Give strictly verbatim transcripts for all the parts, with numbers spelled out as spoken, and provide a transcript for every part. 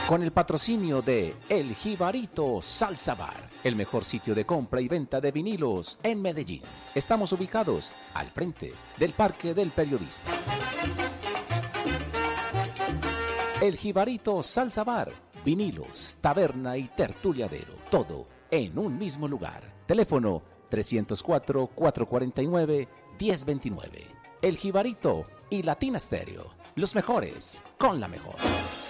Con el patrocinio de El Jibarito Salsa Bar, el mejor sitio de compra y venta de vinilos en Medellín. Estamos ubicados al frente del Parque del Periodista. El Jibarito Salsa Bar, vinilos, taberna y tertuliadero, todo en un mismo lugar. Teléfono trescientos cuatro, cuatrocientos cuarenta y nueve, diez veintinueve. El Jibarito y Latina Stereo, los mejores con la mejor.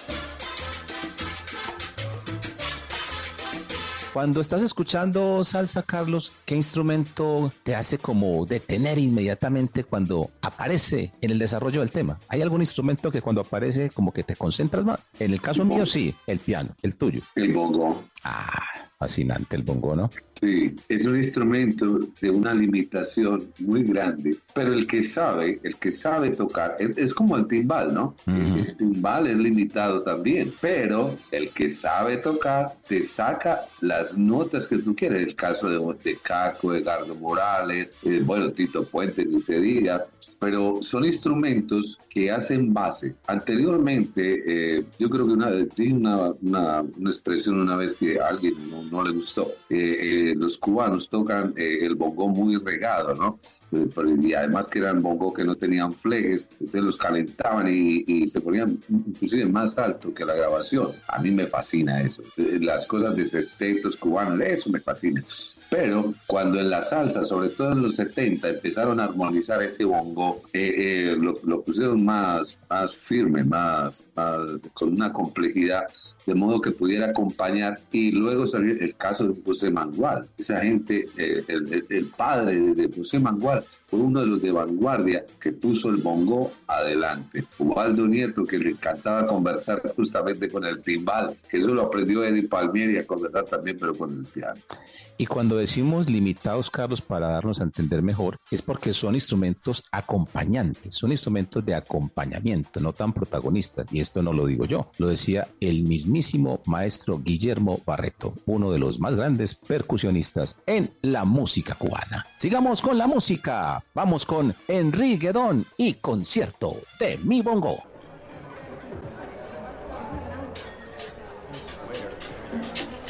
Cuando estás escuchando salsa, Carlos, ¿qué instrumento te hace como detener inmediatamente cuando aparece en el desarrollo del tema? ¿Hay algún instrumento que cuando aparece como que te concentras más? En el caso mío, sí, el piano. ¿El tuyo? El bongo. Ah, fascinante el bongo, ¿no? Sí, es un instrumento de una limitación muy grande, pero el que sabe, el que sabe tocar, es, es como el timbal, ¿no? Uh-huh. El, el timbal es limitado también, pero el que sabe tocar te saca las notas que tú quieres. El caso de Montecaco, Edgardo Morales, eh, bueno, Tito Puente ni se diga, pero son instrumentos que hacen base. Anteriormente, eh, yo creo que una vez di una, una, una expresión una vez que a alguien no, no le gustó. Eh, eh, los cubanos tocan eh, el bongo muy regado, ¿no? Eh, pero, y además que eran bongo que no tenían flejes, entonces los calentaban y, y se ponían inclusive más alto que la grabación. A mí me fascina eso. Eh, las cosas de sextetos cubanos, eso me fascina. Pero cuando en la salsa, sobre todo en los setenta, empezaron a armonizar ese bongo, eh, eh, lo, lo pusieron más, más firme, más, más, con una complejidad, de modo que pudiera acompañar. Y luego salió el caso de José Mangual. Esa gente, eh, el, el, el padre de, de José Mangual, fue uno de los de vanguardia que puso el bongo adelante. Ubaldo Nieto, que le encantaba conversar justamente con el timbal, que eso lo aprendió Eddie Palmieri a conversar también, pero con el piano. Y cuando decimos limitados, Carlos, para darnos a entender mejor, es porque son instrumentos acompañantes, son instrumentos de acompañamiento, no tan protagonistas. Y esto no lo digo yo, lo decía el mismísimo maestro Guillermo Barreto, uno de los más grandes percusionistas en la música cubana. Sigamos con la música, vamos con Enrique Guedón y concierto de Mi Bongo.